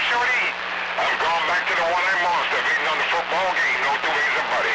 Shorty? I'm going back to the one-eyed monster, waiting on the football game. No two ways about it.